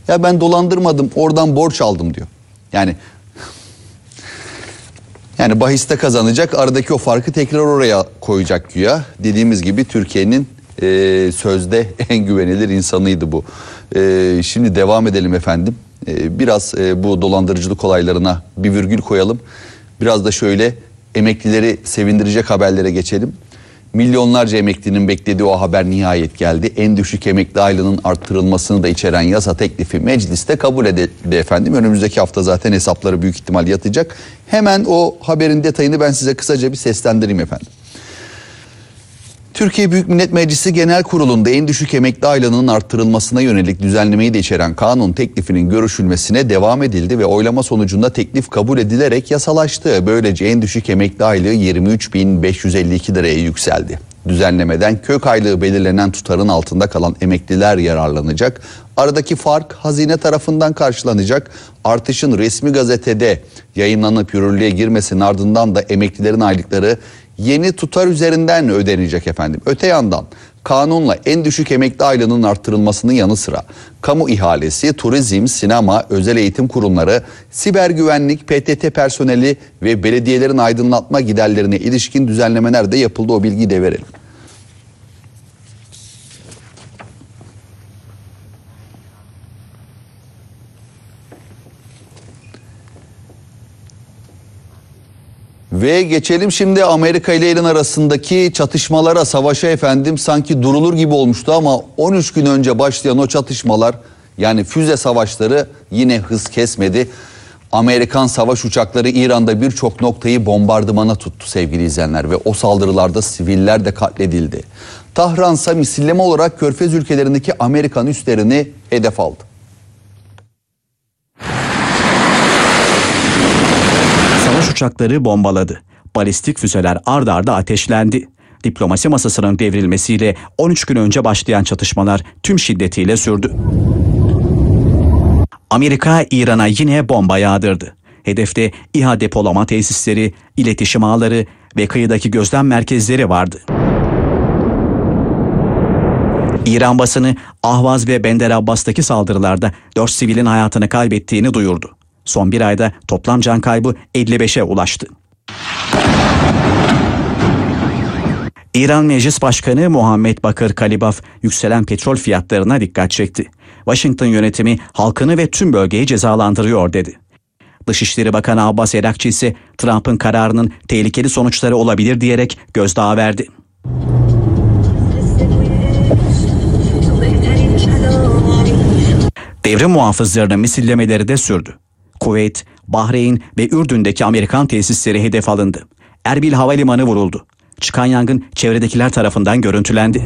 Ya ben dolandırmadım, oradan borç aldım diyor. Yani bahiste kazanacak, aradaki o farkı tekrar oraya koyacak güya. Dediğimiz gibi Türkiye'nin sözde en güvenilir insanıydı bu. Şimdi devam edelim efendim. Biraz bu dolandırıcılık olaylarına bir virgül koyalım. Biraz da şöyle emeklileri sevindirecek haberlere geçelim. Milyonlarca emeklinin beklediği o haber nihayet geldi. En düşük emekli aylığının arttırılmasını da içeren yasa teklifi mecliste kabul edildi efendim. Önümüzdeki hafta zaten hesapları büyük ihtimal yatacak. Hemen o haberin detayını ben size kısaca bir seslendireyim efendim. Türkiye Büyük Millet Meclisi Genel Kurulu'nda en düşük emekli aylığının arttırılmasına yönelik düzenlemeyi de içeren kanun teklifinin görüşülmesine devam edildi ve oylama sonucunda teklif kabul edilerek yasalaştı. Böylece en düşük emekli aylığı 23.552 liraya yükseldi. Düzenlemeden kök aylığı belirlenen tutarın altında kalan emekliler yararlanacak. Aradaki fark hazine tarafından karşılanacak. Artışın resmi gazetede yayınlanıp yürürlüğe girmesinin ardından da emeklilerin aylıkları yeni tutar üzerinden ödenecek efendim. Öte yandan kanunla en düşük emekli aylığının arttırılmasının yanı sıra kamu ihalesi, turizm, sinema, özel eğitim kurumları, siber güvenlik, PTT personeli ve belediyelerin aydınlatma giderlerine ilişkin düzenlemeler de yapıldı. O bilgiyi de verelim. Ve geçelim şimdi Amerika ile İran arasındaki çatışmalara, savaşa efendim. Sanki durulur gibi olmuştu ama 13 gün önce başlayan o çatışmalar, yani füze savaşları yine hız kesmedi. Amerikan savaş uçakları İran'da birçok noktayı bombardımana tuttu sevgili izleyenler ve o saldırılarda siviller de katledildi. Tahran ise misilleme olarak Körfez ülkelerindeki Amerikan üslerini hedef aldı. Savaş uçakları bombaladı. Balistik füzeler ard arda ateşlendi. Diplomasi masasının devrilmesiyle 13 gün önce başlayan çatışmalar tüm şiddetiyle sürdü. Amerika İran'a yine bomba yağdırdı. Hedefte İHA depolama tesisleri, iletişim ağları ve kıyıdaki gözlem merkezleri vardı. İran basını Ahvaz ve Bender Abbas'taki saldırılarda 4 sivilin hayatını kaybettiğini duyurdu. Son bir ayda toplam can kaybı 55'e ulaştı. İran Meclis Başkanı Muhammed Bakır Kalibaf yükselen petrol fiyatlarına dikkat çekti. Washington yönetimi halkını ve tüm bölgeyi cezalandırıyor dedi. Dışişleri Bakanı Abbas Erakçı ise Trump'ın kararının tehlikeli sonuçları olabilir diyerek gözdağı verdi. Devrim muhafızlarının misillemeleri de sürdü. Kuveyt, Bahreyn ve Ürdün'deki Amerikan tesisleri hedef alındı. Erbil Havalimanı vuruldu. Çıkan yangın çevredekiler tarafından görüntülendi.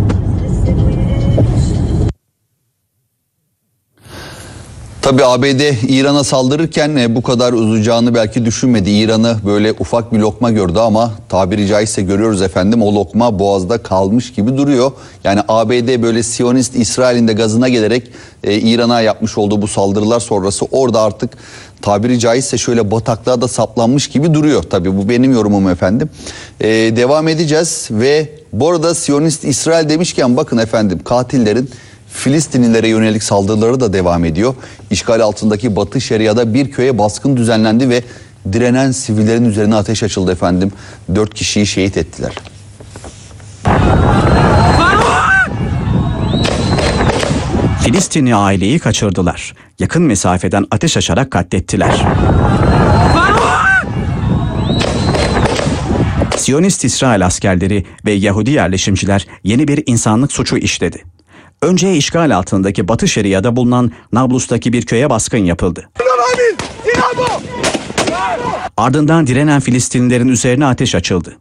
Tabii ABD İran'a saldırırken bu kadar uzayacağını belki düşünmedi. İran'ı böyle ufak bir lokma gördü ama tabiri caizse görüyoruz efendim, o lokma boğazda kalmış gibi duruyor. Yani ABD böyle Siyonist İsrail'in de gazına gelerek İran'a yapmış olduğu bu saldırılar sonrası orada artık tabiri caizse şöyle bataklığa da saplanmış gibi duruyor. Tabii bu benim yorumum efendim. Devam edeceğiz ve bu arada Siyonist İsrail demişken bakın efendim, katillerin Filistinlilere yönelik saldırıları da devam ediyor. İşgal altındaki Batı Şeria'da bir köye baskın düzenlendi ve direnen sivillerin üzerine ateş açıldı efendim. 4 kişiyi şehit ettiler. Filistinli aileyi kaçırdılar. Yakın mesafeden ateş açarak katlettiler. Siyonist İsrail askerleri ve Yahudi yerleşimciler yeni bir insanlık suçu işledi. Önce işgal altındaki Batı Şeria'da bulunan Nablus'taki bir köye baskın yapıldı. Ardından direnen Filistinlilerin üzerine ateş açıldı.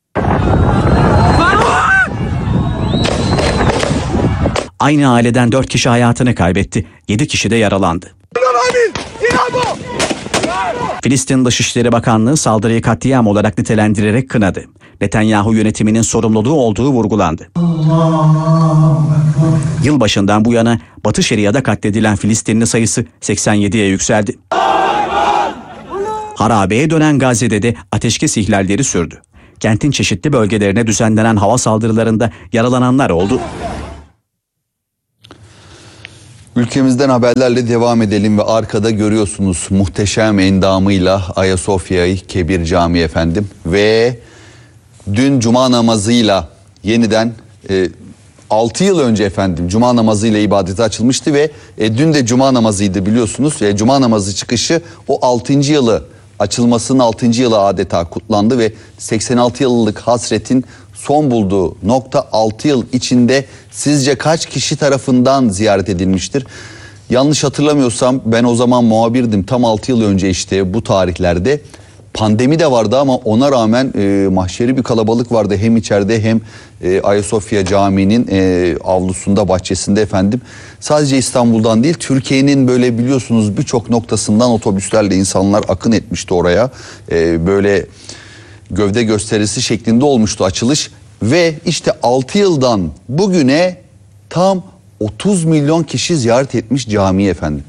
Aynı aileden 4 kişi hayatını kaybetti, 7 kişi de yaralandı. Filistin Dışişleri Bakanlığı saldırıyı katliam olarak nitelendirerek kınadı. Netanyahu yönetiminin sorumluluğu olduğu vurgulandı. Yılbaşından bu yana Batı Şeria'da katledilen Filistinli sayısı 87'ye yükseldi. Harabeye dönen Gazze'de de ateşkes ihlalleri sürdü. Kentin çeşitli bölgelerine düzenlenen hava saldırılarında yaralananlar oldu. Ülkemizden haberlerle devam edelim ve arkada görüyorsunuz muhteşem endamıyla Ayasofya-i Kebir Camii efendim. Ve dün cuma namazıyla yeniden 6 yıl önce efendim cuma namazıyla ibadete açılmıştı ve dün de cuma namazıydı biliyorsunuz. Cuma namazı çıkışı o 6. yılı açılmasının 6. yılı adeta kutlandı ve 86 yıllık hasretin son bulduğu nokta 6 yıl içinde sizce kaç kişi tarafından ziyaret edilmiştir? Yanlış hatırlamıyorsam ben o zaman muhabirdim, tam 6 yıl önce işte bu tarihlerde. Pandemi de vardı ama ona rağmen mahşeri bir kalabalık vardı hem içeride hem Ayasofya Camii'nin avlusunda, bahçesinde efendim. Sadece İstanbul'dan değil, Türkiye'nin böyle biliyorsunuz birçok noktasından otobüslerle insanlar akın etmişti oraya. Böyle gövde gösterisi şeklinde olmuştu açılış ve işte 6 yıldan bugüne tam 30 milyon kişi ziyaret etmiş camiyi efendim.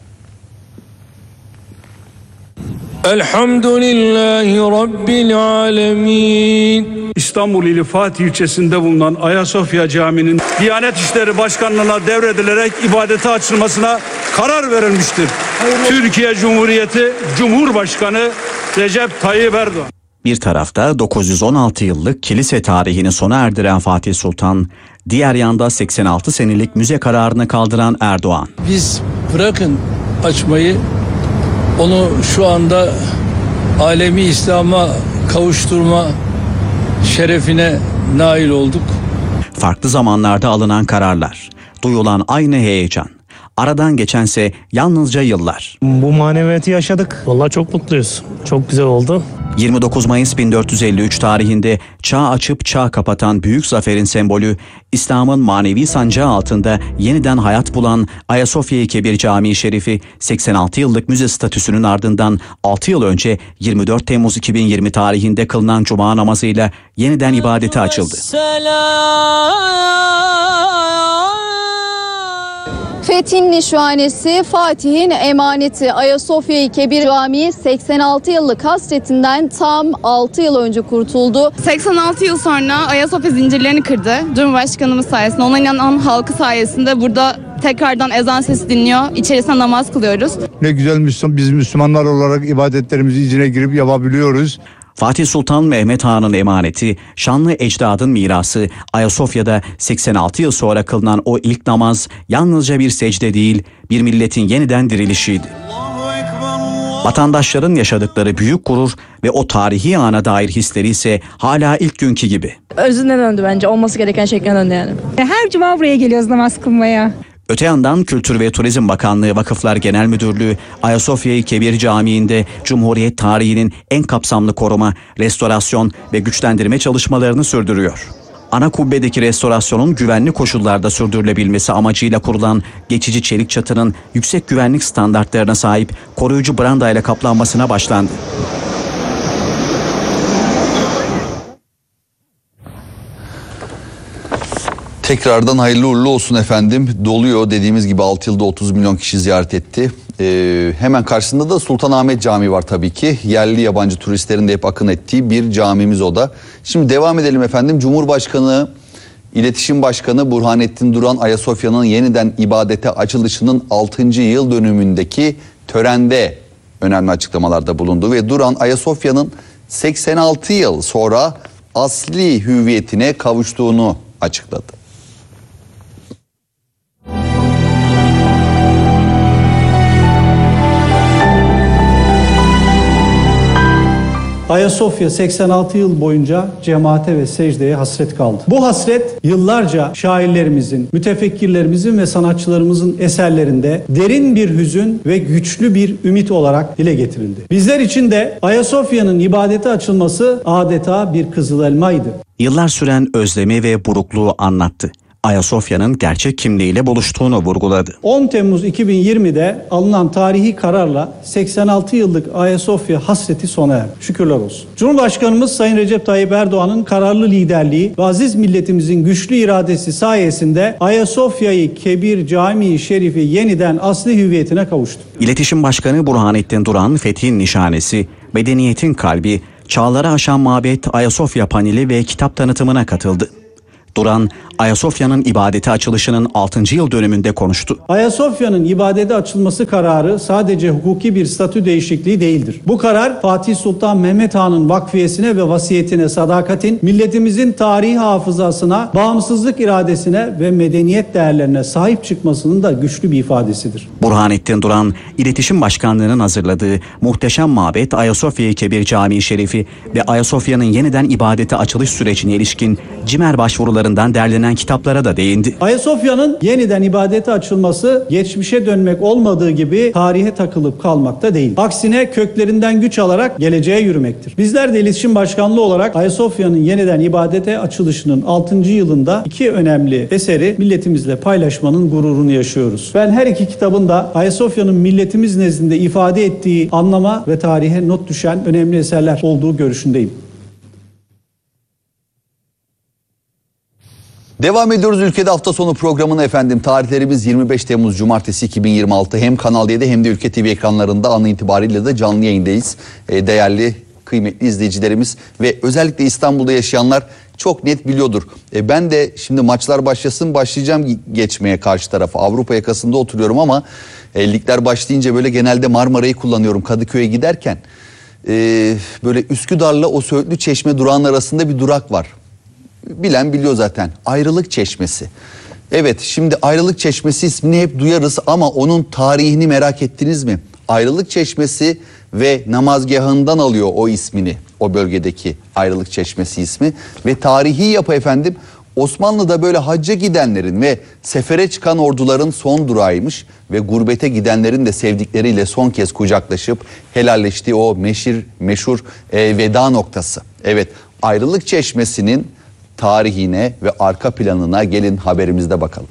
Elhamdülillahi Rabbil alemin. İstanbul ili Fatih ilçesinde bulunan Ayasofya Camii'nin Diyanet İşleri Başkanlığı'na devredilerek ibadete açılmasına karar verilmiştir. Türkiye Cumhuriyeti Cumhurbaşkanı Recep Tayyip Erdoğan. Bir tarafta 916 yıllık kilise tarihini sona erdiren Fatih Sultan, diğer yanda 86 senelik müze kararını kaldıran Erdoğan. Biz bırakın açmayı, onu şu anda alemi İslam'a kavuşturma şerefine nail olduk. Farklı zamanlarda alınan kararlar, duyulan aynı heyecan. Aradan geçense yalnızca yıllar. Bu maneviyatı yaşadık. Vallahi çok mutluyuz. Çok güzel oldu. 29 Mayıs 1453 tarihinde çağ açıp çağ kapatan büyük zaferin sembolü, İslam'ın manevi sancağı altında yeniden hayat bulan Ayasofya-i Kebir Camii Şerifi 86 yıllık müze statüsünün ardından 6 yıl önce 24 Temmuz 2020 tarihinde kılınan cuma namazıyla yeniden ibadete açıldı. Fethin nişanesi, Fatih'in emaneti Ayasofya-i Kebir Camii 86 yıllık hasretinden tam 6 yıl önce kurtuldu. 86 yıl sonra Ayasofya zincirlerini kırdı. Cumhurbaşkanımız sayesinde, ona inanan halkı sayesinde burada tekrardan ezan sesi dinliyor. İçerisinde namaz kılıyoruz. Ne güzel biz Müslümanlar olarak ibadetlerimizi içine girip yapabiliyoruz. Fatih Sultan Mehmet Han'ın emaneti, şanlı ecdadın mirası, Ayasofya'da 86 yıl sonra kılınan o ilk namaz yalnızca bir secde değil, bir milletin yeniden dirilişiydi. Vatandaşların yaşadıkları büyük gurur ve o tarihi ana dair hisleri ise hala ilk günkü gibi. Özüne döndü bence, olması gereken şekline döndü yani. Her cuma buraya geliyoruz namaz kılmaya. Öte yandan Kültür ve Turizm Bakanlığı Vakıflar Genel Müdürlüğü Ayasofya-i Kebir Camii'nde Cumhuriyet tarihinin en kapsamlı koruma, restorasyon ve güçlendirme çalışmalarını sürdürüyor. Ana kubbedeki restorasyonun güvenli koşullarda sürdürülebilmesi amacıyla kurulan geçici çelik çatının yüksek güvenlik standartlarına sahip koruyucu brandayla kaplanmasına başlandı. Tekrardan hayırlı uğurlu olsun efendim. Doluyor, dediğimiz gibi 6 yılda 30 milyon kişi ziyaret etti. Hemen karşısında da Sultanahmet Camii var tabii ki. Yerli yabancı turistlerin de hep akın ettiği bir camimiz o da. Şimdi devam edelim efendim. Cumhurbaşkanı, İletişim Başkanı Burhanettin Duran, Ayasofya'nın yeniden ibadete açılışının 6. yıl dönümündeki törende önemli açıklamalarda bulundu. Ve Duran, Ayasofya'nın 86 yıl sonra asli hüviyetine kavuştuğunu açıkladı. Ayasofya 86 yıl boyunca cemaate ve secdeye hasret kaldı. Bu hasret yıllarca şairlerimizin, mütefekkirlerimizin ve sanatçılarımızın eserlerinde derin bir hüzün ve güçlü bir ümit olarak dile getirildi. Bizler için de Ayasofya'nın ibadete açılması adeta bir kızıl elmaydı. Yıllar süren özlemi ve burukluğu anlattı. Ayasofya'nın gerçek kimliğiyle buluştuğunu vurguladı. 10 Temmuz 2020'de alınan tarihi kararla 86 yıllık Ayasofya hasreti sona erdi. Şükürler olsun. Cumhurbaşkanımız Sayın Recep Tayyip Erdoğan'ın kararlı liderliği ve aziz milletimizin güçlü iradesi sayesinde Ayasofya'yı Kebir Camii Şerifi yeniden asli hüviyetine kavuştu. İletişim Başkanı Burhanettin Duran, Fethin nişanesi, medeniyetin kalbi, çağları aşan mabet Ayasofya paneli ve kitap tanıtımına katıldı. Duran, Ayasofya'nın ibadete açılışının 6. yıl dönümünde konuştu. Ayasofya'nın ibadete açılması kararı sadece hukuki bir statü değişikliği değildir. Bu karar Fatih Sultan Mehmet Han'ın vakfiyesine ve vasiyetine sadakatin, milletimizin tarihi hafızasına, bağımsızlık iradesine ve medeniyet değerlerine sahip çıkmasının da güçlü bir ifadesidir. Burhanettin Duran, İletişim Başkanlığı'nın hazırladığı Muhteşem Mabet Ayasofya-i Kebir Camii Şerifi ve Ayasofya'nın yeniden ibadete açılış sürecine ilişkin CİMER başvurularından derlenen kitaplara da değindi. Ayasofya'nın yeniden ibadete açılması geçmişe dönmek olmadığı gibi tarihe takılıp kalmakta değil. Aksine köklerinden güç alarak geleceğe yürümektir. Bizler de İletişim Başkanlığı olarak Ayasofya'nın yeniden ibadete açılışının 6. yılında 2 önemli eseri milletimizle paylaşmanın gururunu yaşıyoruz. Ben her iki kitabın da Ayasofya'nın milletimiz nezdinde ifade ettiği anlama ve tarihe not düşen önemli eserler olduğu görüşündeyim. Devam ediyoruz ülkede hafta sonu programına efendim. Tarihlerimiz 25 Temmuz Cumartesi 2026. Hem Kanal 7 hem de Ülke TV ekranlarında an itibariyle de canlı yayındayız. Değerli, kıymetli izleyicilerimiz ve özellikle İstanbul'da yaşayanlar çok net biliyordur. Ben de şimdi maçlar başlayacağım geçmeye karşı tarafa. Avrupa yakasında oturuyorum ama ligler başlayınca böyle genelde Marmara'yı kullanıyorum Kadıköy'e giderken. Böyle Üsküdar'la o Söğütlü Çeşme durağının arasında bir durak var. Bilen biliyor zaten. Ayrılık Çeşmesi. Evet, şimdi Ayrılık Çeşmesi ismini hep duyarız ama onun tarihini merak ettiniz mi? Ayrılık Çeşmesi ve namazgahından alıyor o ismini. O bölgedeki Ayrılık Çeşmesi ismi. Ve tarihi yapı efendim Osmanlı'da böyle hacca gidenlerin ve sefere çıkan orduların son durağıymış. Ve gurbete gidenlerin de sevdikleriyle son kez kucaklaşıp helalleştiği o meşhur veda noktası. Evet, Ayrılık Çeşmesi'nin tarihine ve arka planına gelin haberimizde bakalım.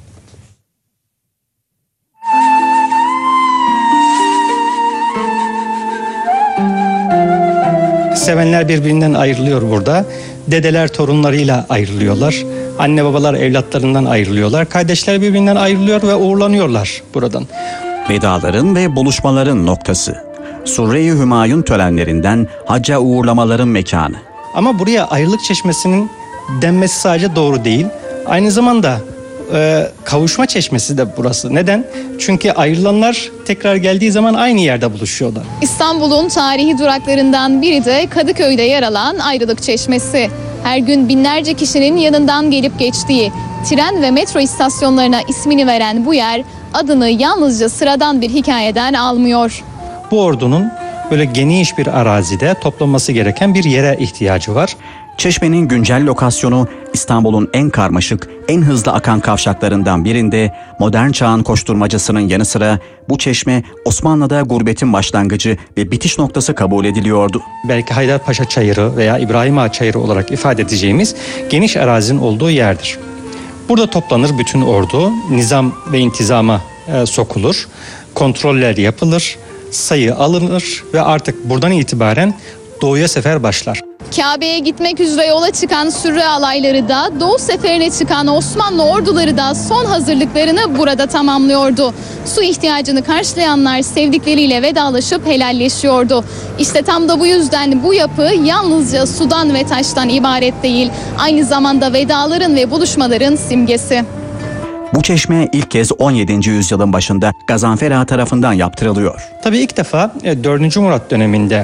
Sevenler birbirinden ayrılıyor burada. Dedeler torunlarıyla ayrılıyorlar. Anne babalar evlatlarından ayrılıyorlar. Kardeşler birbirinden ayrılıyor ve uğurlanıyorlar buradan. Vedaların ve buluşmaların noktası. Surre-i Hümayun törenlerinden hacca uğurlamaların mekanı. Ama buraya Ayrılık Çeşmesi'nin denmesi sadece doğru değil. Aynı zamanda kavuşma çeşmesi de burası. Neden? Çünkü ayrılanlar tekrar geldiği zaman aynı yerde buluşuyorlar. İstanbul'un tarihi duraklarından biri de Kadıköy'de yer alan Ayrılık Çeşmesi. Her gün binlerce kişinin yanından gelip geçtiği, tren ve metro istasyonlarına ismini veren bu yer adını yalnızca sıradan bir hikayeden almıyor. Bu ordunun böyle geniş bir arazide toplanması gereken bir yere ihtiyacı var. Çeşmenin güncel lokasyonu İstanbul'un en karmaşık, en hızlı akan kavşaklarından birinde modern çağın koşturmacasının yanı sıra bu çeşme Osmanlı'da gurbetin başlangıcı ve bitiş noktası kabul ediliyordu. Belki Haydarpaşa Çayırı veya İbrahim Ağa Çayırı olarak ifade edeceğimiz geniş arazinin olduğu yerdir. Burada toplanır bütün ordu, nizam ve intizama sokulur, kontroller yapılır, sayı alınır ve artık buradan itibaren doğuya sefer başlar. Kabe'ye gitmek üzere yola çıkan sürre alayları da Doğu seferine çıkan Osmanlı orduları da son hazırlıklarını burada tamamlıyordu. Su ihtiyacını karşılayanlar sevdikleriyle vedalaşıp helalleşiyordu. İşte tam da bu yüzden bu yapı yalnızca sudan ve taştan ibaret değil, aynı zamanda vedaların ve buluşmaların simgesi. Bu çeşme ilk kez 17. yüzyılın başında Gazanfer Ağa tarafından yaptırılıyor. Tabii ilk defa 4. Murat döneminde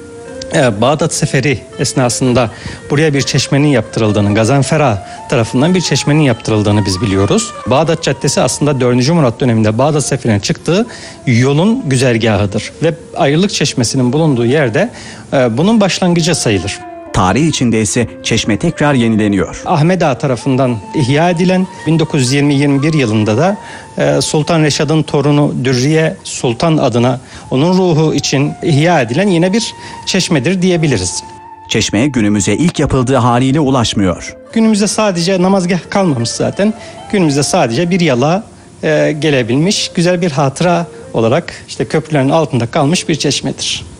Bağdat Seferi esnasında buraya bir çeşmenin yaptırıldığını, Gazanfer Ağa tarafından bir çeşmenin yaptırıldığını biz biliyoruz. Bağdat Caddesi aslında 4. Murat döneminde Bağdat Seferi'ne çıktığı yolun güzergahıdır. Ve Ayrılık Çeşmesi'nin bulunduğu yerde bunun başlangıcı sayılır. Tarih içinde ise çeşme tekrar yenileniyor. Ahmet Ağa tarafından ihya edilen 1920-21 yılında da Sultan Reşad'ın torunu Dürriye Sultan adına onun ruhu için ihya edilen yine bir çeşmedir diyebiliriz. Çeşme günümüze ilk yapıldığı haliyle ulaşmıyor. Günümüzde sadece namazgah kalmamış zaten. Günümüzde sadece bir yala gelebilmiş güzel bir hatıra olarak işte köprülerin altında kalmış bir çeşmedir.